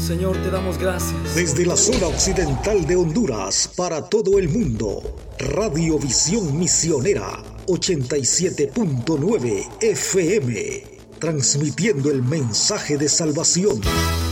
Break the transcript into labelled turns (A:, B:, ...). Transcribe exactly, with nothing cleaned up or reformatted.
A: Señor, te damos gracias.
B: Desde la zona occidental de Honduras para todo el mundo, Radio Visión Misionera ochenta y siete punto nueve F M, transmitiendo el mensaje de salvación.